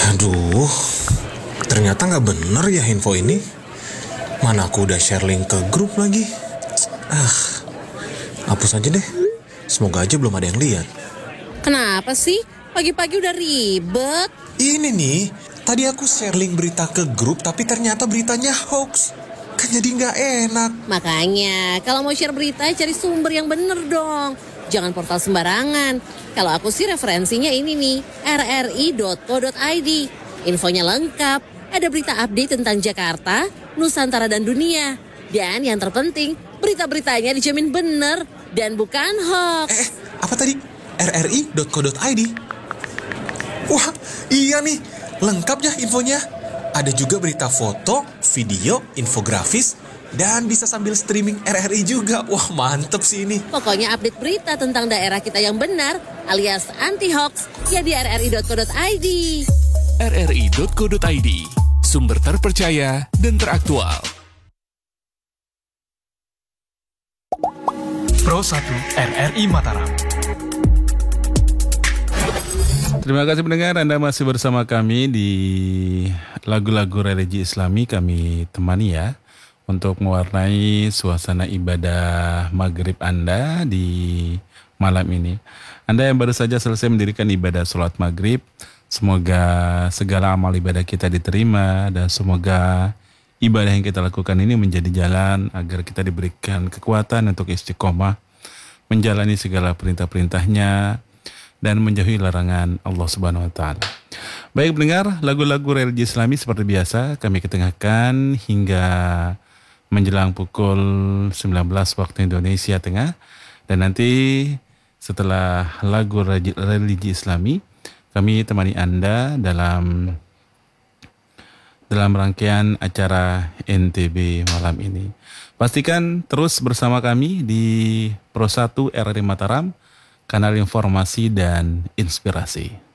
Aduh, ternyata nggak bener ya info ini. Mana aku udah share link ke grup lagi. Hapus aja deh. Semoga aja belum ada yang lihat. Kenapa sih? Pagi-pagi udah ribet. Ini nih, tadi aku share link berita ke grup tapi ternyata beritanya hoax. Kan jadi nggak enak. Makanya, kalau mau share berita, cari sumber yang bener dong. Jangan portal sembarangan. Kalau aku sih referensinya ini nih, rri.co.id. Infonya lengkap, ada berita update tentang Jakarta, Nusantara dan dunia. Dan yang terpenting, berita-beritanya dijamin bener dan bukan hoax. Apa tadi? rri.co.id? Wah, iya nih, lengkap ya infonya. Ada juga berita foto, video, infografis, dan bisa sambil streaming RRI juga. Wah, mantep sih ini. Pokoknya update berita tentang daerah kita yang benar, alias anti-hoax, ya di rri.co.id. rri.co.id, sumber terpercaya dan teraktual. Pro 1 RRI Mataram. Terima kasih pendengar, Anda masih bersama kami di lagu-lagu religi Islami. Kami temani ya untuk mewarnai suasana ibadah maghrib Anda di malam ini. Anda yang baru saja selesai mendirikan ibadah sholat maghrib, semoga segala amal ibadah kita diterima dan semoga ibadah yang kita lakukan ini menjadi jalan agar kita diberikan kekuatan untuk istiqomah menjalani segala perintah-perintahnya dan menjauhi larangan Allah Subhanahu wa taala. Baik pendengar, lagu-lagu religi Islami seperti biasa kami ketengahkan hingga menjelang pukul 19 waktu Indonesia Tengah. Dan nanti setelah lagu religi Islami, kami temani Anda dalam rangkaian acara NTB malam ini. Pastikan terus bersama kami di Pro 1 RRI Mataram, kanal informasi dan inspirasi.